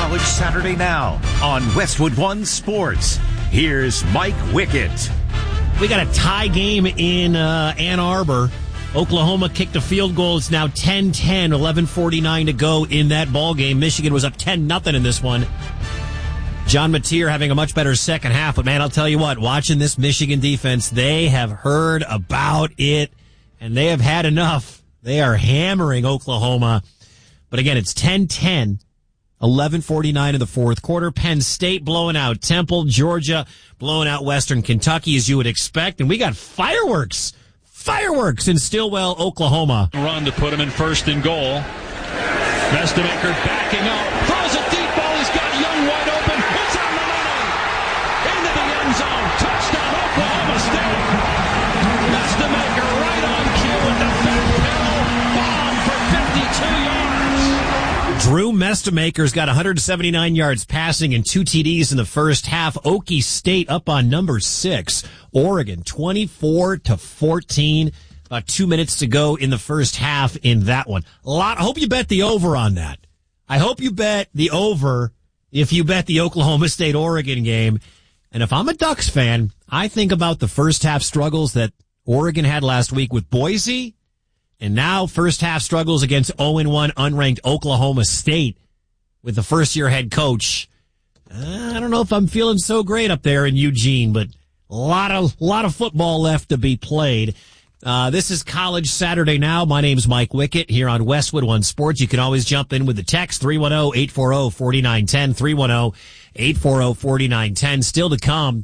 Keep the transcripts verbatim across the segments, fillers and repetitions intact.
College Saturday Now on Westwood One Sports. Here's Mike Wickett. We got a tie game in uh, Ann Arbor. Oklahoma kicked a field goal. It's now ten ten, eleven forty-nine to go in that ball game. Michigan was up ten nothing in this one. John Mateer having a much better second half. But, man, I'll tell you what, watching this Michigan defense, they have heard about it, and they have had enough. They are hammering Oklahoma. But, again, it's ten ten, eleven forty-nine in the fourth quarter. Penn State blowing out Temple. Georgia blowing out Western Kentucky, as you would expect. And we got fireworks. Fireworks in Stillwell, Oklahoma. Run to put him in first and goal. Mestemaker backing up. Throws a deep ball. He's got Young wide open. It's on the money. Into the end zone. Touchdown, Oklahoma State. Mestemaker right on cue with the fat pedal. Bomb for fifty-two yards. Drew Mestemaker's got one hundred seventy-nine yards passing and two T Ds in the first half. Okie State up on number six. Oregon twenty-four to fourteen. About two minutes to go in the first half in that one. A lot. I hope you bet the over on that. I hope you bet the over if you bet the Oklahoma State Oregon game. And if I'm a Ducks fan, I think about the first half struggles that Oregon had last week with Boise, and now first half struggles against oh and one unranked Oklahoma State with the first year head coach. Uh, I don't know if I'm feeling so great up there in Eugene, but a lot of, lot of football left to be played. Uh, this is College Saturday Now. My name's Mike Wickett here on Westwood One Sports. You can always jump in with the text three one zero, eight four zero, four nine one zero, three one zero, eight four zero, four nine one zero. Still to come,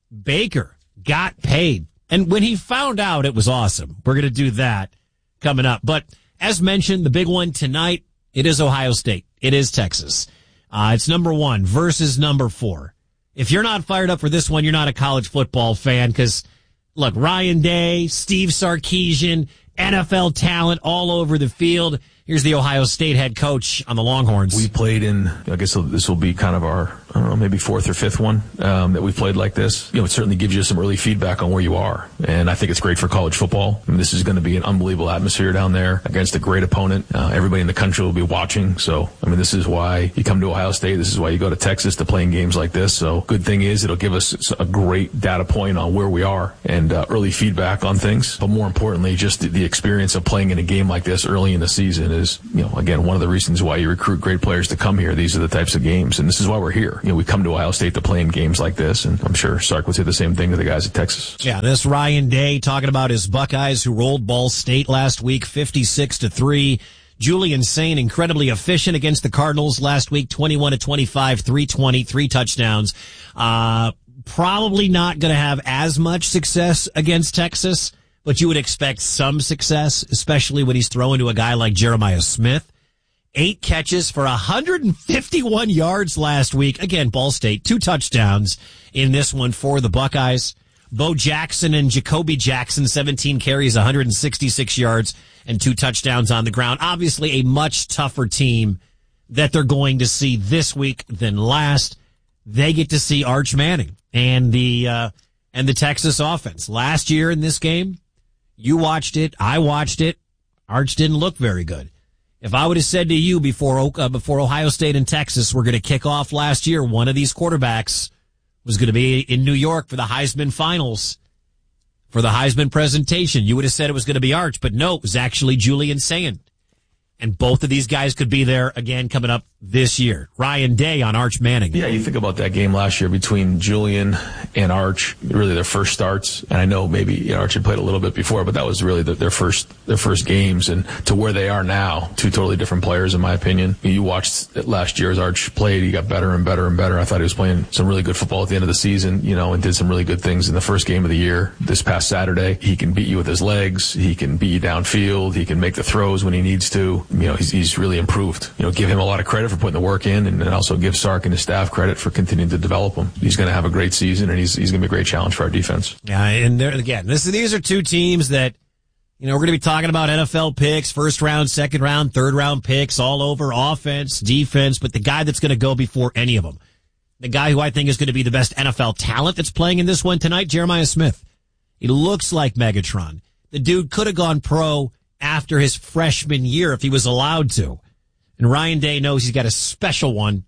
Baker got paid. And when he found out, it was awesome. We're going to do that coming up. But as mentioned, the big one tonight, it is Ohio State. It is Texas. Uh, it's number one versus number four. If you're not fired up for this one, you're not a college football fan because, look, Ryan Day, Steve Sarkisian, N F L talent all over the field. Here's the Ohio State head coach on the Longhorns. We played in, I guess this will be kind of our, I don't know, maybe fourth or fifth one um, that we've played like this. You know, it certainly gives you some early feedback on where you are. And I think it's great for college football. I mean, this is going to be an unbelievable atmosphere down there against a great opponent. Uh, everybody in the country will be watching. So, I mean, this is why you come to Ohio State. This is why you go to Texas to play in games like this. So, good thing is it'll give us a great data point on where we are and uh, early feedback on things. But more importantly, just the, the experience of playing in a game like this early in the season is, you know, again, one of the reasons why you recruit great players to come here. These are the types of games, and this is why we're here. You know, we come to Ohio State to play in games like this, and I'm sure Sark would say the same thing to the guys at Texas. Yeah, this Ryan Day talking about his Buckeyes who rolled Ball State last week, fifty-six to three. Julian Sain incredibly efficient against the Cardinals last week, twenty-one to twenty-five, three twenty, three touchdowns. Uh, probably not going to have as much success against Texas, but you would expect some success, especially when he's throwing to a guy like Jeremiah Smith. Eight catches for one hundred fifty-one yards last week. Again, Ball State, two touchdowns in this one for the Buckeyes. Bo Jackson and Jacoby Jackson, seventeen carries, one hundred sixty-six yards, and two touchdowns on the ground. Obviously a much tougher team that they're going to see this week than last. They get to see Arch Manning and the, uh, and the Texas offense. Last year in this game, you watched it, I watched it. Arch didn't look very good. If I would have said to you before uh, before Ohio State and Texas were going to kick off last year, one of these quarterbacks was going to be in New York for the Heisman Finals, for the Heisman presentation, you would have said it was going to be Arch, but no, it was actually Julian Sain. And both of these guys could be there again coming up this year. Ryan Day on Arch Manning. Yeah, you think about that game last year between Julian and Arch, really their first starts. And I know maybe you know, Arch had played a little bit before, but that was really the, their first their first games. And to where they are now, two totally different players, in my opinion. You watched last year as Arch played, he got better and better and better. I thought he was playing some really good football at the end of the season, you know, and did some really good things in the first game of the year. This past Saturday, he can beat you with his legs. He can beat you downfield. He can make the throws when he needs to. You know, he's, he's really improved. You know, give him a lot of credit for putting the work in, and, and also give Sark and his staff credit for continuing to develop him. He's going to have a great season, and he's he's going to be a great challenge for our defense. Yeah, and there, again, this these are two teams that, you know, we're going to be talking about N F L picks, first round, second round, third round picks all over, offense, defense, but the guy that's going to go before any of them, the guy who I think is going to be the best N F L talent that's playing in this one tonight, Jeremiah Smith. He looks like Megatron. The dude could have gone pro after his freshman year if he was allowed to. And Ryan Day knows he's got a special one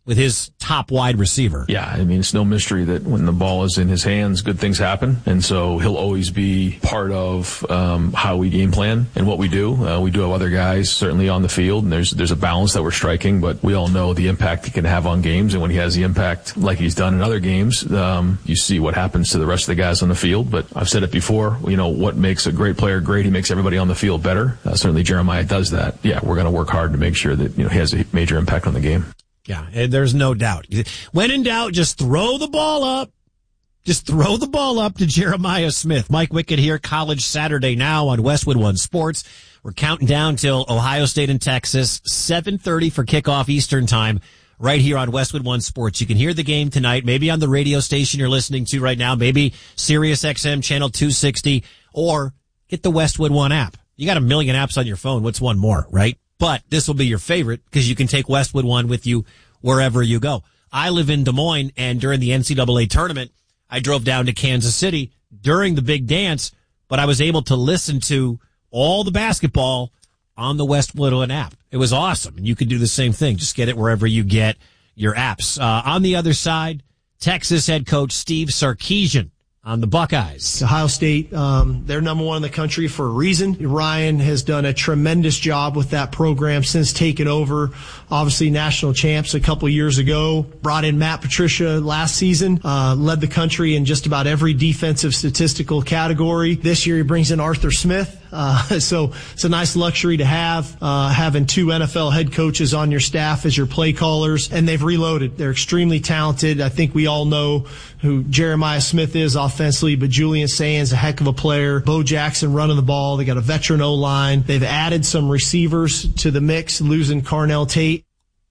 with his top wide receiver. Yeah, I mean, it's no mystery that when the ball is in his hands, good things happen. And so he'll always be part of um, how we game plan and what we do. Uh, we do have other guys certainly on the field, and there's there's a balance that we're striking, but we all know the impact he can have on games. And when he has the impact like he's done in other games, um, you see what happens to the rest of the guys on the field. But I've said it before, you know, what makes a great player great, he makes everybody on the field better. Uh, certainly Jeremiah does that. Yeah, we're going to work hard to make sure that, you know, he has a major impact on the game. Yeah, there's no doubt. When in doubt, just throw the ball up. Just throw the ball up to Jeremiah Smith. Mike Wickett here, College Saturday Now on Westwood One Sports. We're counting down till Ohio State and Texas, seven thirty for kickoff Eastern time, right here on Westwood One Sports. You can hear the game tonight, maybe on the radio station you're listening to right now, maybe Sirius X M channel two sixty, or get the Westwood One app. You got a million apps on your phone. What's one more, right? But this will be your favorite because you can take Westwood One with you wherever you go. I live in Des Moines, and during the N C double A tournament, I drove down to Kansas City during the big dance, but I was able to listen to all the basketball on the Westwood One app. It was awesome, and you can do the same thing. Just get it wherever you get your apps. Uh, on the other side, Texas head coach Steve Sarkisian on the Buckeyes. Ohio State, um, they're number one in the country for a reason. Ryan has done a tremendous job with that program since taking over. Obviously, national champs a couple years ago. Brought in Matt Patricia last season, uh, led the country in just about every defensive statistical category. This year, he brings in Arthur Smith. Uh, so it's a nice luxury to have, uh, having two N F L head coaches on your staff as your play callers, and they've reloaded. They're extremely talented. I think we all know who Jeremiah Smith is offensively, but Julian Sains, a heck of a player. Bo Jackson running the ball. They got a veteran O-line. They've added some receivers to the mix, losing Carnell Tate.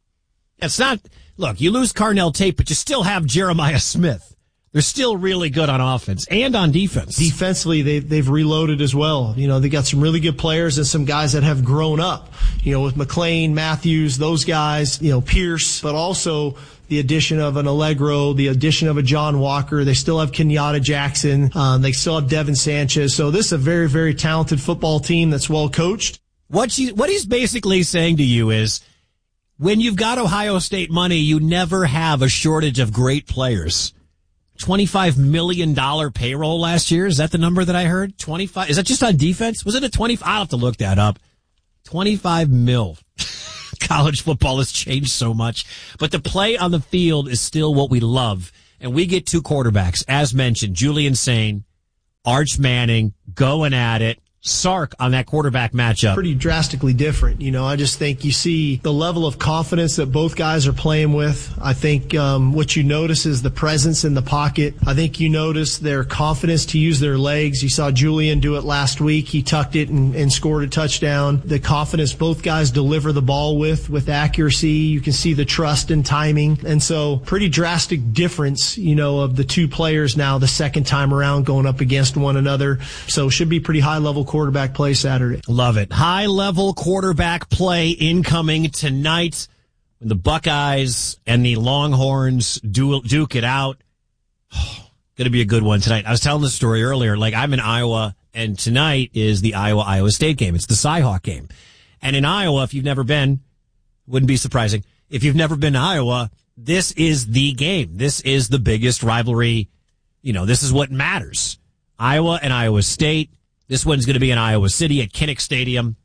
It's not, look, you lose Carnell Tate, but you still have Jeremiah Smith. They're still really good on offense and on defense. Defensively, they, they've reloaded as well. You know, they got some really good players and some guys that have grown up, you know, with McClain, Matthews, those guys, you know, Pierce, but also the addition of an Allegro, the addition of a John Walker. They still have Kenyatta Jackson. Um, they still have Devin Sanchez. So this is a very, very talented football team that's well coached. What, she, what he's basically saying to you is, when you've got Ohio State money, you never have a shortage of great players. twenty-five million dollars payroll last year. Is that the number that I heard? twenty-five. Is that just on defense? Was it a twenty? I'll have to look that up. twenty-five mil. College football has changed so much, but the play on the field is still what we love. And we get two quarterbacks, as mentioned, Julian Sain, Arch Manning, going at it. Sark on that quarterback matchup. Pretty drastically different. You know, I just think you see the level of confidence that both guys are playing with. I think um, what you notice is the presence in the pocket. I think you notice their confidence to use their legs. You saw Julian do it last week. He tucked it and, and scored a touchdown. The confidence both guys deliver the ball with, with accuracy. You can see the trust and timing. And so pretty drastic difference, you know, of the two players now the second time around going up against one another. So should be pretty high level quarterback play Saturday. Love it. High-level quarterback play incoming tonight when the Buckeyes and the Longhorns duke, duke it out. Oh, going to be a good one tonight. I was telling the story earlier. Like, I'm in Iowa, and tonight is the Iowa-Iowa State game. It's the Cyhawk game. And in Iowa, if you've never been, wouldn't be surprising. If you've never been to Iowa, this is the game. This is the biggest rivalry. You know, this is what matters. Iowa and Iowa State. This one's going to be in Iowa City at Kinnick Stadium.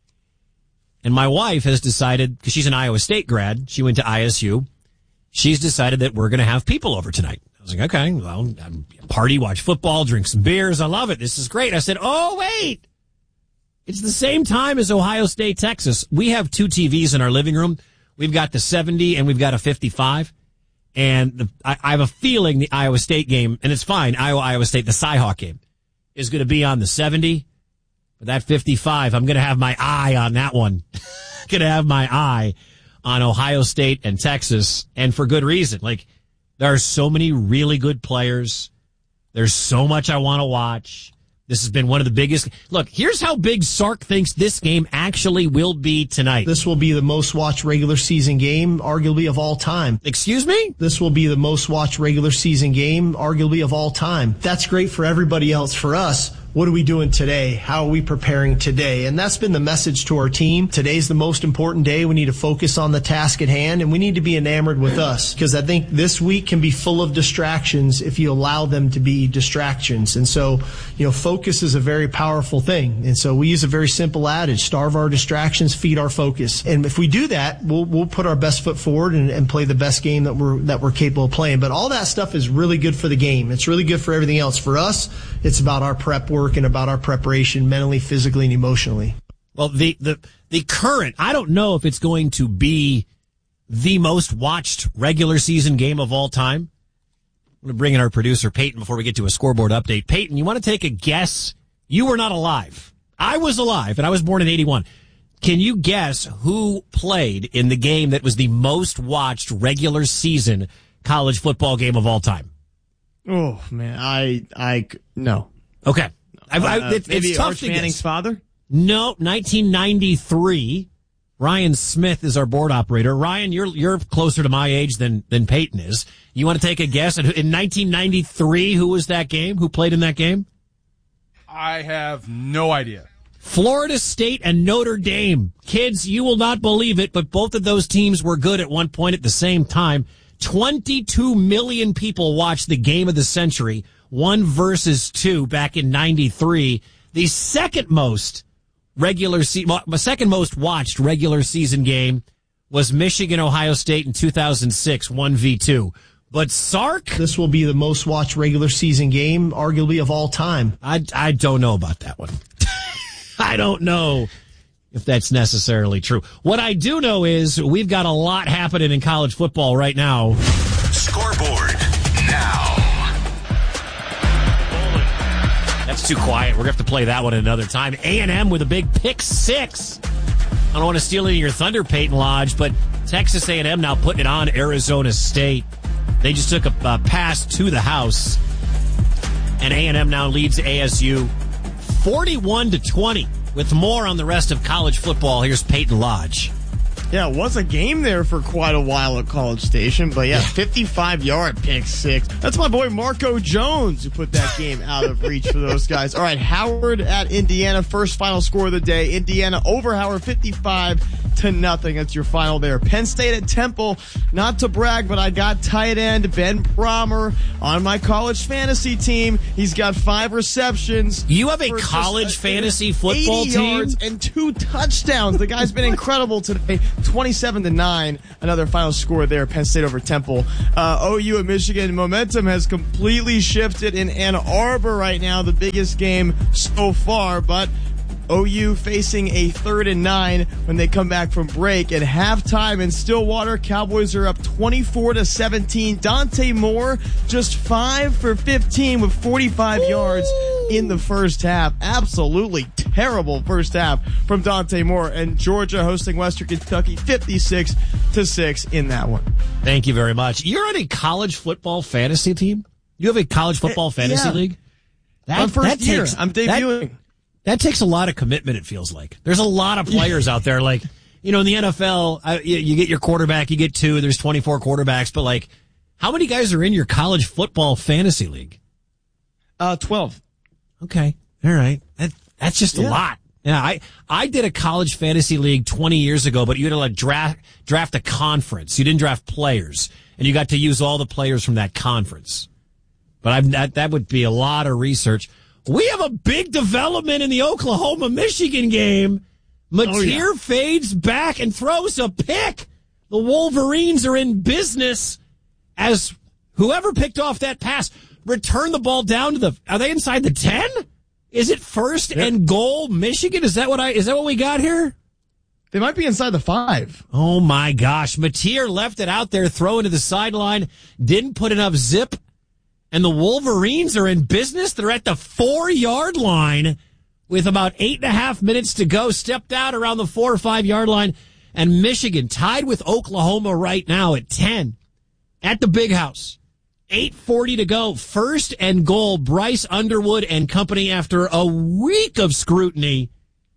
And my wife has decided, because she's an Iowa State grad, she went to I S U, she's decided that we're going to have people over tonight. I was like, okay, well, party, watch football, drink some beers. I love it. This is great. I said, oh, wait. It's the same time as Ohio State, Texas. We have two T Vs in our living room. We've got the seventy and we've got a fifty-five. And the, I, I have a feeling the Iowa State game, and it's fine, Iowa, Iowa State, the Cyhawk game, is going to be on the seventy. But that fifty-five, I'm going to have my eye on that one. Going to have my eye on Ohio State and Texas, and for good reason. Like, there are so many really good players. There's so much I want to watch. This has been one of the biggest. Look, here's how big Sark thinks this game actually will be tonight. This will be the most watched regular season game, arguably, of all time. Excuse me? This will be the most watched regular season game, arguably, of all time. That's great for everybody else. For us, what are we doing today? How are we preparing today? And that's been the message to our team. Today's the most important day. We need to focus on the task at hand, and we need to be enamored with us, because I think this week can be full of distractions if you allow them to be distractions. And so, you know, focus is a very powerful thing. And so we use a very simple adage: starve our distractions, feed our focus. And if we do that, we'll we'll put our best foot forward and, and play the best game that we're that we're capable of playing. But all that stuff is really good for the game. It's really good for everything else. For us, it's about our prep work and about our preparation mentally, physically, and emotionally. Well, the the the current, I don't know if it's going to be the most watched regular season game of all time. I'm going to bring in our producer, Peyton, before we get to a scoreboard update. Peyton, you want to take a guess? You were not alive. I was alive, and I was born in eighty-one. Can you guess who played in the game that was the most watched regular season college football game of all time? Oh, man. I, I, no. Okay. I, I, uh, it, maybe it's tough Arch to Manning's guess. father? No, nineteen ninety-three. Ryan Smith is our board operator. Ryan, you're you're closer to my age than than Peyton is. You want to take a guess? In nineteen ninety-three, who was that game? Who played in that game? I have no idea. Florida State and Notre Dame. Kids, you will not believe it, but both of those teams were good at one point at the same time. twenty-two million people watched the game of the century, one versus two back in ninety-three. The second most regular season, second most watched regular season game was Michigan Ohio State in two thousand six, one v two. But Sark, this will be the most watched regular season game, arguably, of all time. I, I don't know about that one. I don't know if that's necessarily true. What I do know is we've got a lot happening in college football right now. Scoreboard now. That's too quiet. We're going to have to play that one another time. A and M with a big pick six. I don't want to steal any of your thunder, Peyton Lodge, but Texas A and M now putting it on Arizona State. They just took a uh, pass to the house, and A and M now leads A S U forty-one to twenty. With more on the rest of college football, here's Peyton Lodge. Yeah, it was a game there for quite a while at College Station, but yeah, fifty-five yard pick six. That's my boy Marco Jones who put that game out of reach for those guys. All right, Howard at Indiana, first final score of the day. Indiana over Howard, fifty-five to nothing. That's your final there. Penn State at Temple, not to brag, but I got tight end Ben Brahmer on my college fantasy team. He's got five receptions. You have a college just, uh, fantasy football eighty team? yards and two touchdowns. The guy's been incredible today. twenty-seven to nine, another final score there, Penn State over Temple. Uh, O U at Michigan, momentum has completely shifted in Ann Arbor right now, the biggest game so far, but O U facing a third and nine when they come back from break. At halftime in Stillwater, Cowboys are up twenty-four to seventeen. Dante Moore just five for fifteen with forty-five Ooh. yards in the first half. Absolutely terrible first half from Dante Moore. And Georgia hosting Western Kentucky fifty-six to six in that one. Thank you very much. You're on a college football fantasy team? You have a college football fantasy yeah. league? That, My first that year. Takes, I'm debuting. That, That takes a lot of commitment, it feels like. There's a lot of players out there. Like, you know, in the N F L, uh, you, you get your quarterback, you get two, there's twenty-four quarterbacks, but like, how many guys are in your college football fantasy league? Uh, twelve. Okay. All right. That, that's just yeah. a lot. Yeah, I, I did a college fantasy league twenty years ago, but you had to like draft, draft a conference. You didn't draft players, and you got to use all the players from that conference. But I've, that, that would be a lot of research. We have a big development in the Oklahoma-Michigan game. Mateer oh, yeah. fades back and throws a pick. The Wolverines are in business as whoever picked off that pass returned the ball down to the, are they inside the ten? Is it first yep. and goal Michigan? Is that what I, is that what we got here? They might be inside the five. Oh my gosh. Mateer left it out there, throwing to the sideline, didn't put enough zip. And the Wolverines are in business. They're at the four-yard line with about eight and a half minutes to go. Stepped out around the four or five-yard line. And Michigan tied with Oklahoma right now at ten at the Big House. eight forty to go. First and goal, Bryce Underwood and company after a week of scrutiny.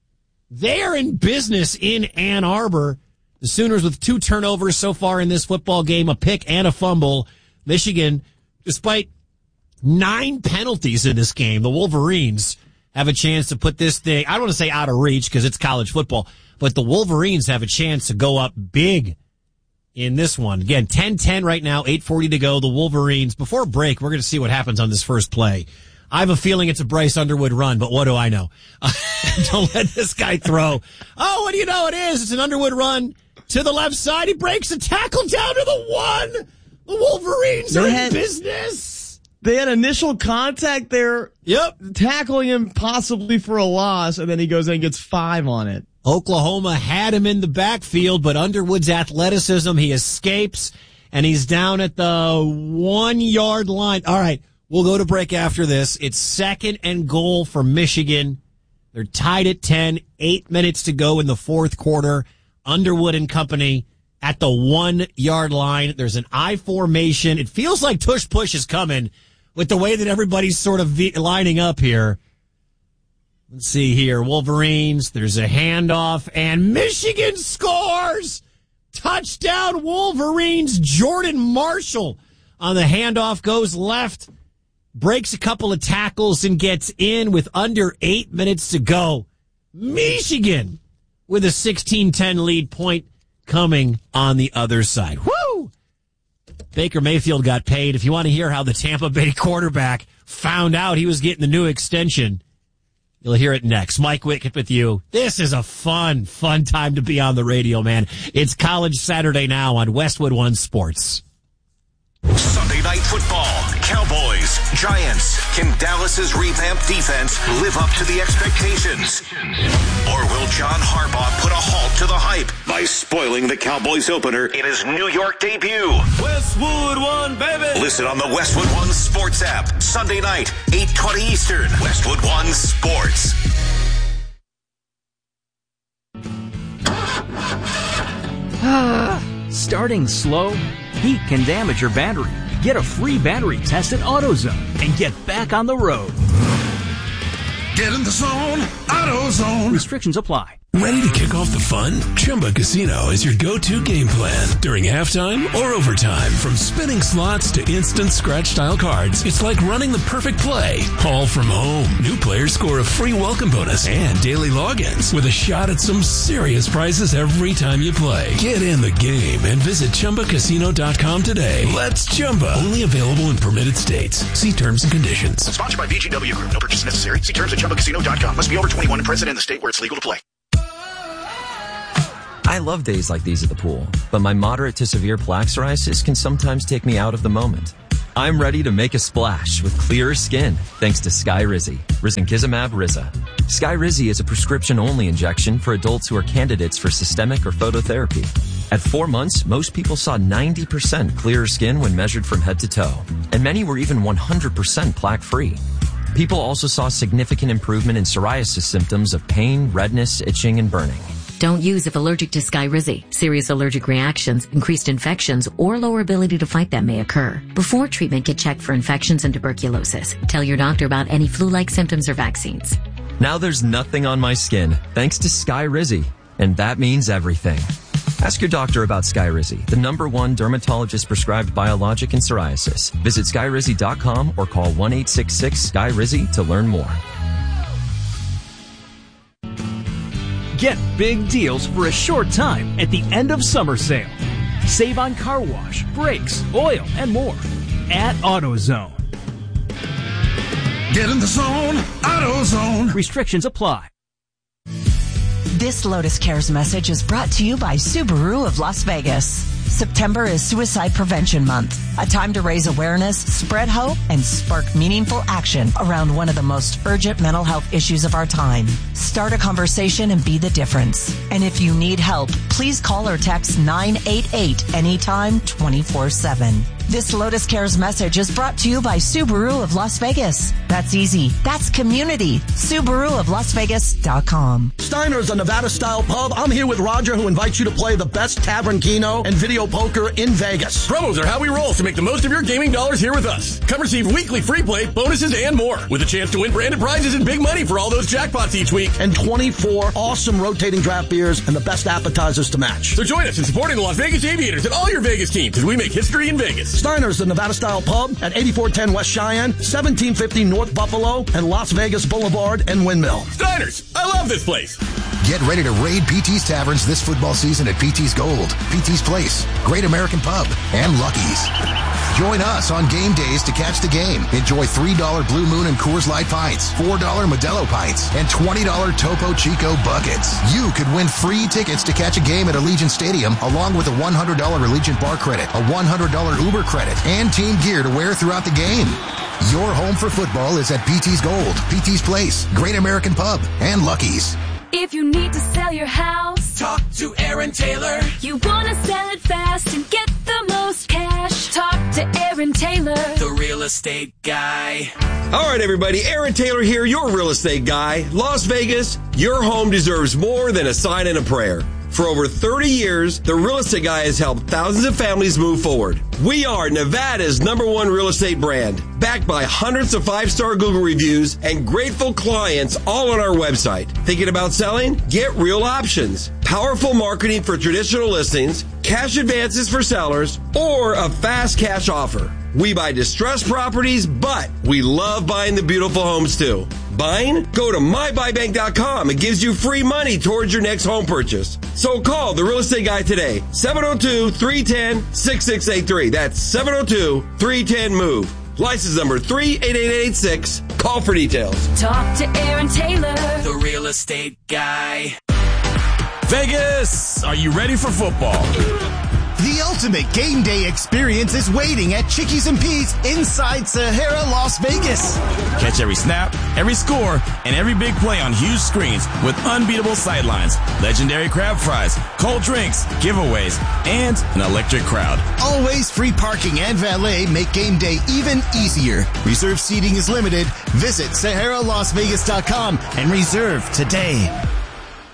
They are in business in Ann Arbor. The Sooners with two turnovers so far in this football game, a pick and a fumble. Michigan, despite nine penalties in this game, the Wolverines have a chance to put this thing, I don't want to say out of reach because it's college football, but the Wolverines have a chance to go up big in this one. Again, ten ten right now, eight forty to go. The Wolverines, before break, we're going to see what happens on this first play. I have a feeling it's a Bryce Underwood run, but what do I know? Don't let this guy throw. Oh, what do you know it is? It's an Underwood run to the left side. He breaks a tackle down to the one. The Wolverines are in business. They had initial contact there. Yep. Tackling him possibly for a loss, and then he goes in and gets five on it. Oklahoma had him in the backfield, but Underwood's athleticism, he escapes, and he's down at the one-yard line. All right, we'll go to break after this. It's second and goal for Michigan. They're tied at ten, eight minutes to go in the fourth quarter. Underwood and company at the one-yard line. There's an I formation. It feels like tush-push is coming with the way that everybody's sort of v- lining up here. Let's see here. Wolverines, there's a handoff, and Michigan scores! Touchdown Wolverines. Jordan Marshall on the handoff goes left, breaks a couple of tackles, and gets in with under eight minutes to go. Michigan with a sixteen ten lead, point coming on the other side. Woo! Baker Mayfield got paid. If you want to hear how the Tampa Bay quarterback found out he was getting the new extension, you'll hear it next. Mike Wickett with you. This is a fun, fun time to be on the radio, man. It's College Saturday now on Westwood One Sports. Sunday Night Football. Cowboys, Giants. Can Dallas's revamped defense live up to the expectations? Or will John Harbaugh put a halt to the hype by spoiling the Cowboys opener in his New York debut? Westwood One, baby! Listen on the Westwood One Sports app. Sunday night, eight twenty Eastern. Westwood One Sports. Starting slow? Heat can damage your battery. Get a free battery test at AutoZone and get back on the road. Get in the zone, AutoZone. Restrictions apply. Ready to kick off the fun? Chumba Casino is your go-to game plan during halftime or overtime. From spinning slots to instant scratch-style cards, it's like running the perfect play, all from home. New players score a free welcome bonus and daily logins with a shot at some serious prizes every time you play. Get in the game and visit Chumba Casino dot com today. Let's Chumba. Only available in permitted states. See terms and conditions. Sponsored by V G W Group. No purchase necessary. See terms at Chumba Casino dot com. Must be over twenty-one and present in the state where it's legal to play. I love days like these at the pool, but my moderate to severe plaque psoriasis can sometimes take me out of the moment. I'm ready to make a splash with clearer skin thanks to Skyrizi, risankizumab Riza. Skyrizi is a prescription-only injection for adults who are candidates for systemic or phototherapy. At four months, most people saw ninety percent clearer skin when measured from head to toe, and many were even one hundred percent plaque-free. People also saw significant improvement in psoriasis symptoms of pain, redness, itching, and burning. Don't use if allergic to Skyrizi. Serious allergic reactions, increased infections, or lower ability to fight them may occur. Before treatment, get checked for infections and tuberculosis. Tell your doctor about any flu-like symptoms or vaccines. Now there's nothing on my skin thanks to Skyrizi, and that means everything. Ask your doctor about Skyrizi, the number one dermatologist-prescribed biologic in psoriasis. Visit Skyrizi dot com or call one eight six six Skyrizi to learn more. Get big deals for a short time at the end of summer sale. Save on car wash, brakes, oil, and more at AutoZone. Get in the zone, AutoZone. Restrictions apply. This Lotus Cares message is brought to you by Subaru of Las Vegas. September is Suicide Prevention Month, a time to raise awareness, spread hope, and spark meaningful action around one of the most urgent mental health issues of our time. Start a conversation and be the difference. And if you need help, please call or text nine eight eight anytime twenty-four seven. This Lotus Cares message is brought to you by Subaru of Las Vegas. That's easy. That's community. Subaru of Las Vegas dot com. Steiner's a Nevada-style pub. I'm here with Roger, who invites you to play the best Tavern Keno and video poker in Vegas. Promos are how we roll, so make the most of your gaming dollars here with us. Come receive weekly free play, bonuses, and more, with a chance to win branded prizes and big money for all those jackpots each week. And twenty-four awesome rotating draft beers and the best appetizers to match. So join us in supporting the Las Vegas Aviators and all your Vegas teams as we make history in Vegas. Steiner's, the Nevada-style pub at eighty-four ten West Cheyenne, seventeen fifty North Buffalo, and Las Vegas Boulevard and Windmill. Steiner's, I love this place. Get ready to raid P T's Taverns this football season at P T's Gold, P T's Place, Great American Pub, and Lucky's. Join us on game days to catch the game. Enjoy three dollar Blue Moon and Coors Light pints, four dollar Modelo pints, and twenty dollar Topo Chico buckets. You could win free tickets to catch a game at Allegiant Stadium, along with a one hundred dollar Allegiant bar credit, a one hundred dollar Uber credit, and team gear to wear throughout the game. Your home for football is at P T's Gold, P T's Place, Great American Pub, and Lucky's. If you need to sell your house, talk to Aaron Taylor. You want to sell it fast and get the most cash, talk to Aaron Taylor, the real estate guy. All right, everybody, Aaron Taylor here, your real estate guy. Las Vegas, your home deserves more than a sign and a prayer. For over thirty years, the Real Estate Guy has helped thousands of families move forward. We are Nevada's number one real estate brand, backed by hundreds of five-star Google reviews and grateful clients all on our website. Thinking about selling? Get Real Options. Powerful marketing for traditional listings, cash advances for sellers, or a fast cash offer. We buy distressed properties, but we love buying the beautiful homes too. Buying? Go to my buy bank dot com. It gives you free money towards your next home purchase. So call the Real Estate Guy today, seven oh two, three one zero, six six eight three. That's seven oh two, three one zero, MOVE. License number three eight eight eight six. Call for details. Talk to Aaron Taylor, the Real Estate Guy. Vegas, are you ready for football? The ultimate game day experience is waiting at Chickies and Pete's inside Sahara, Las Vegas. Catch every snap, every score, and every big play on huge screens with unbeatable sightlines, legendary crab fries, cold drinks, giveaways, and an electric crowd. Always free parking and valet make game day even easier. Reserve seating is limited. Visit Sahara Las Vegas dot com and reserve today.